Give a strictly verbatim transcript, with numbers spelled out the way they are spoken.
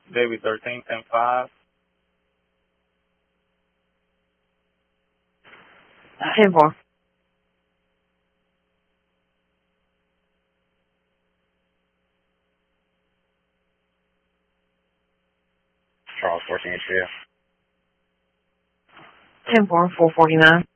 David thirteen, ten five. ten four. Charles fourteen H V F. ten four, four forty-nine.